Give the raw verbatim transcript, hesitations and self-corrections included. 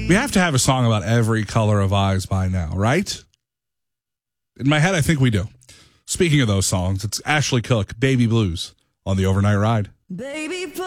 We have to have a song about every color of eyes by now, right? In my head, I think we do. Speaking of those songs, it's Ashley Cook, Baby Blues, on the Overnight Ride. Baby,